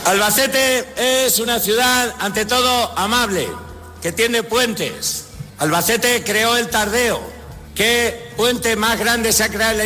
Albacete es una ciudad, ante todo, amable, que tiene puentes. Albacete creó el Tardeo. ¿Qué puente más grande se ha creado en la